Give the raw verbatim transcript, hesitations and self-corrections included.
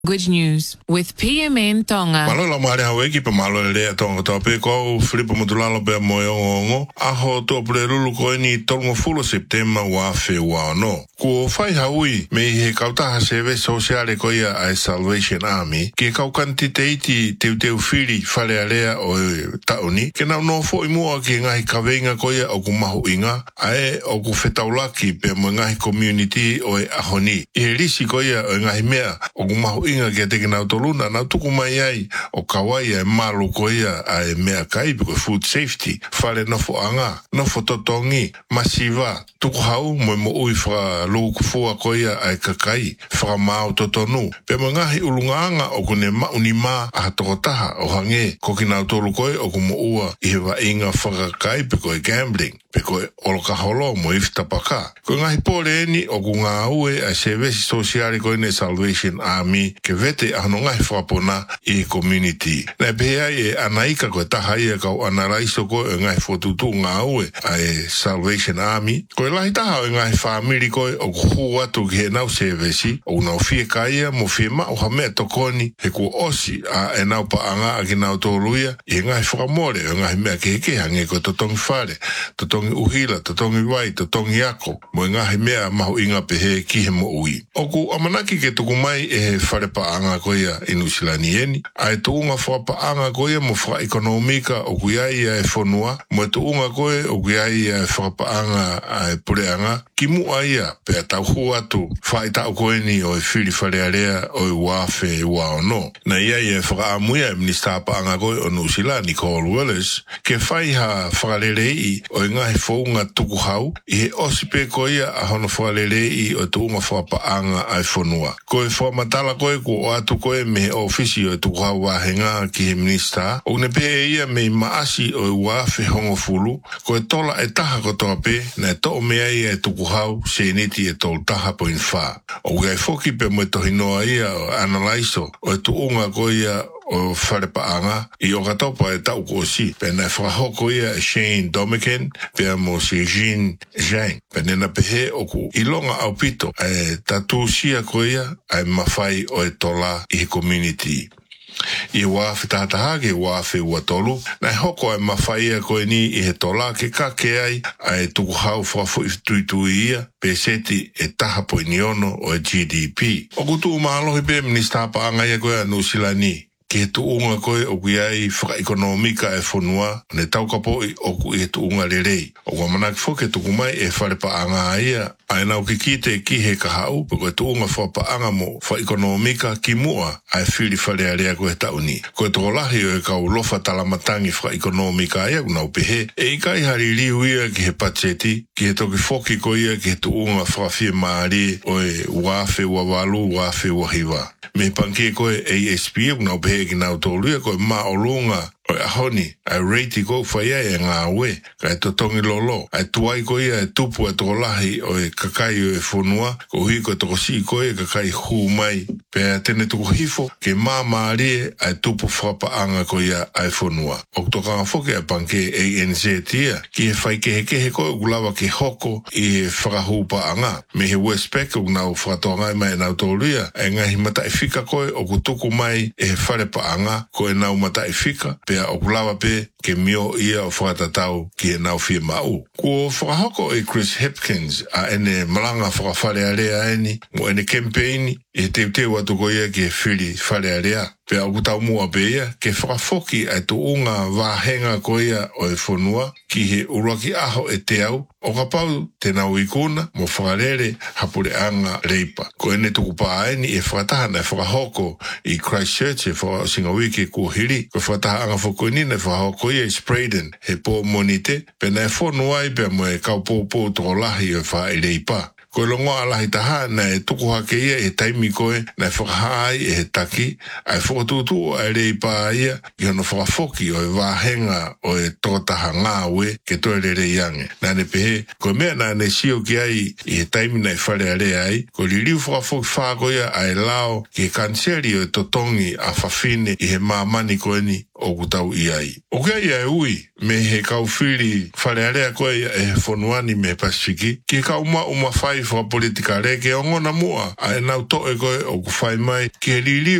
Good news with P M N Tonga. Malo la mare hawe ki pa malo le tonga to pe ko flipa mutulalo pe moyo aho to prelulu ko ni tonga fulo september wa fe wa no ko fai haui me he kauta ha seve sociale ko ia a Salvation Army ke kau kantiteiti te te fili fale alea o tauni ke na no fo mo ki ngai kavenga ko ia o ku mahu inga ai o ku fetaulaki pe mo ngai community o ahoni e risi ko ia ngai mea o ku mahu inga ke te kina toluna na tuku mai ai o kawai e malu ko ia ai mea kai ko food safety fale no fo anga no fo totongi masiva tuku hau mo mo ui fra lo ku fo ko ia ai kakai fra mau totonu pe mo ngai ulunganga o ku ne ma unima a tokotaha o hange ko kina tolu ko o ku mo ua i wa inga fra kai pe ko gambling pe ko o ka holo mo ifta paka ko ngai pole ni o ku nga ue a service social ko ne Salvation Army ke vete ano ngai frapona i community na bea e anaika ko tahai ka analaiso ko ngai fotutu nga ue a Salvation Army ko lai taha ngai family ko o hua tu ke na service o na fie kai mo fie ma o hame to koni e ko osi a na pa anga ki na to luia e ngai framore ngai me ke ke hange ko to tong fare to tong uhila to tong wai to tong yako mo ngai me ma inga pe he ki he mo ui o ku amanaki ke tu mai e fare pa anga ko ia inusilani eni ai tu unga fa pa anga ko ia mo fa economica o ku ia e fonua mo tu unga ko o ku ia e fa pa anga ai pure anga ki mu aia pe ta hua tu fa ita ko ni o fili fale alea o wa fe wa no na ia e fa amuia minister pa anga ko o nusilani Nicole Willis ke fai ha fralelei o nga fo nga tuku hau e osipe ko ia a hono fralelei o tu unga fa pa anga ai fonua ko e fa matala ko ko atu ko me officio tu wa wa henga ki minister o ne pe ia me maasi o wa fe hongo fulu ko tola e taha ko to pe na to me ai e tu hau se niti e tol taha po infa o ga foki pe mo to hino ia analyze o tu unga ko ia o fare pa anga i o gato pa e tau ko si pe na fra hoko ia Shane Domican pe mo si Jean Jean pe na pe o ku ilonga au pito e tatu sia ko ia ai mafai o e tola i community i wa fitata hage wa fe watolu na hoko e mafai ko ni i he tola ke ka ke ai ai tu hau fa fu tu ia pe seti e taha po niono o G D P o kutu malo be minister pa anga ia ko no silani ke tu unga koe o kuiai whaka ekonomika e whanua ne tau kapo o ku e tu unga lerei. O kwa manaki whoke tu kumai e whare pa anga aia ai nau ki kite ki he kahau pe koe tu unga wha pa anga mo wha ekonomika ki mua ai whiri whare area koe tauni. Koe toko lahi o e kau lofa talamatangi wha ekonomika aia unau pehe e ikai hari liu ia ki he pacheti ki he toki whoki ko ia ki he tu unga wha fie maari o e wafe wawalu wafe wahiwa. Me panke koe A S P unau pehe ki nau tōlua koe maa o lunga o ahoni ai reiti ko whaia e ngā ue kai to tongi lolo ai tuai ko ia e tupu e toko lahi o e kakai o e whonua ko hui ko toko si ko e kakai hu mai pe a tene toko hifo ke mā maarie ai tupu whapaanga ko ia ai whonua o toka ngā whoke a panke A N Z tia ki he whai kehe kehe ko e gulawa ke hoko i he whakahu paanga me he Westpac o nau whakatoa ngai mai nau tōluia e ngahi mata e whika koe o kutuku mai e he whare paanga ko e nau mata e whika pe o kulawa pe ke mio ia o whakatatau ki e nau fie mau. Ko whakahoko e Chris Hipkins a ene malanga whakawhare area eni mo ene campaign e te te watu ko ia ki e whiri whare area. Pe au kutau mua pe ia ke whakafoki ai tu unga wahenga ko ia o e whonua ki he uraki aho e te au o ka pau te nau ikuna mo whakarere hapure anga reipa. Ko ene tuku paa eni e whakataha na whakahoko i Christchurch e whakasinga wiki ko hiri ko whakataha anga whakoinina e whakahoko ia i Spraden he pō monite pe na e whonua i pe mo e kau pōpō toko lahi e wha i reipa. Ko longo alahi taha na e tuku hake ia e taimi koe na e whakahai e he taki ai whakatutu ai rei pā ia i hono whakafoki o e wāhenga o e totaha ngā ue ke toe re rei ange. Nā ne pehe, ko mea nā ne sio ki ai i he taimi na e whare a rei ai, ko li riu whakafoki whāko ia ai lao ki he kanseri o e totongi a whawhine i he māmani koe ni o kutau iai. O kia ia e ui, me he kau whiri whare area koe e whonuani me Pasifiki, ki ka uma uma whai wha politika re ke o ngona mua, a e nau to e koe o ku whai mai, ki he lili